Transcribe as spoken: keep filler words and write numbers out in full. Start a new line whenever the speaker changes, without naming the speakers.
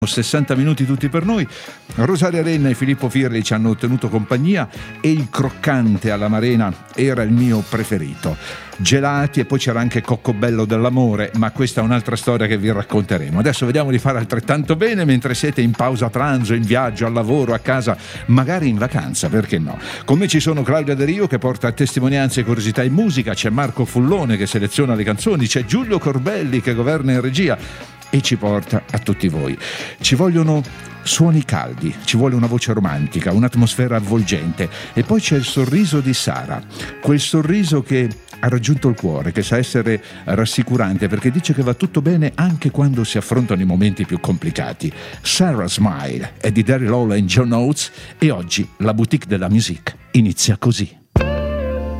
sessanta minuti tutti per noi. Rosaria Renna e Filippo Firli ci hanno tenuto compagnia e il croccante alla Marena era il mio preferito. Gelati, e poi c'era anche Coccobello dell'amore, ma questa è un'altra storia che vi racconteremo. Adesso vediamo di fare altrettanto bene mentre siete in pausa pranzo, in viaggio, al lavoro, a casa, magari in vacanza, perché no? Con me ci sono Claudia De Rio che porta testimonianze, curiosità e musica, c'è Marco Fullone che seleziona le canzoni, c'è Giulio Corbelli che governa in regia e ci porta a tutti voi. Ci vogliono suoni caldi, ci vuole una voce romantica, un'atmosfera avvolgente e poi c'è il sorriso di Sara, quel sorriso che ha raggiunto il cuore, che sa essere rassicurante perché dice che va tutto bene anche quando si affrontano i momenti più complicati. Sarah Smile è di Daryl Hall e John Oates e oggi la boutique della musique inizia così.